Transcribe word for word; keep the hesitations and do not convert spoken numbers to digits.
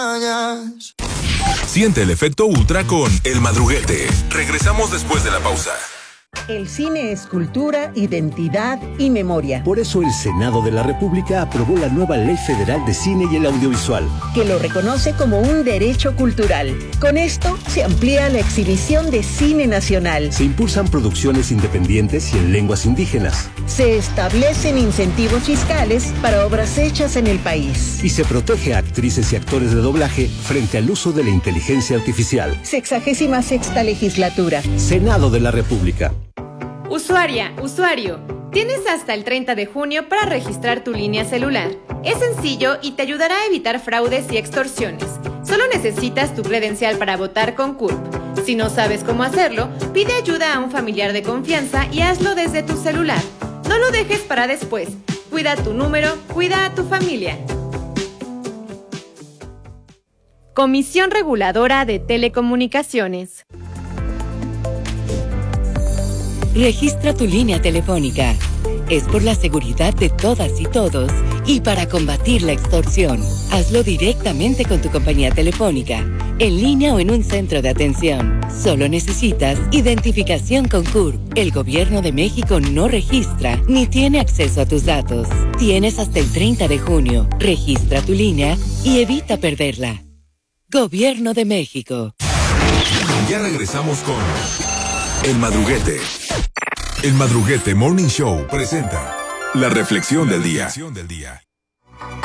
Siente el efecto ultra con El Madruguete. Regresamos después de la pausa. El cine es cultura, identidad y memoria. Por eso el Senado de la República aprobó la nueva Ley Federal de Cine y el Audiovisual, que lo reconoce como un derecho cultural. Con esto se amplía la exhibición de cine nacional. Se impulsan producciones independientes y en lenguas indígenas. Se establecen incentivos fiscales para obras hechas en el país. Y se protege a actrices y actores de doblaje frente al uso de la inteligencia artificial. Sexagésima sexta legislatura. Senado de la República. Usuaria, usuario, tienes hasta el treinta de junio para registrar tu línea celular. Es sencillo y te ayudará a evitar fraudes y extorsiones. Solo necesitas tu credencial para votar con C U R P. Si no sabes cómo hacerlo, pide ayuda a un familiar de confianza y hazlo desde tu celular. No lo dejes para después. Cuida tu número, cuida a tu familia. Comisión Reguladora de Telecomunicaciones. Registra tu línea telefónica. Es por la seguridad de todas y todos y para combatir la extorsión. Hazlo directamente con tu compañía telefónica, en línea o en un centro de atención. Solo necesitas identificación con C U R P. El Gobierno de México no registra ni tiene acceso a tus datos. Tienes hasta el treinta de junio. Registra tu línea y evita perderla. Gobierno de México. Ya regresamos con El Madruguete. El Madruguete Morning Show presenta La Reflexión del Día.